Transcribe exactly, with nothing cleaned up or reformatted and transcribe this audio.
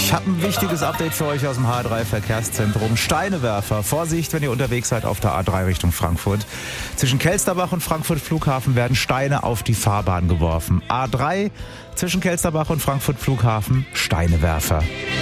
Ich habe ein wichtiges Update für euch aus dem H drei Verkehrszentrum. Steinewerfer. Vorsicht, wenn ihr unterwegs seid auf der A drei Richtung Frankfurt. Zwischen Kelsterbach und Frankfurt Flughafen werden Steine auf die Fahrbahn geworfen. A drei zwischen Kelsterbach und Frankfurt Flughafen, Steinewerfer.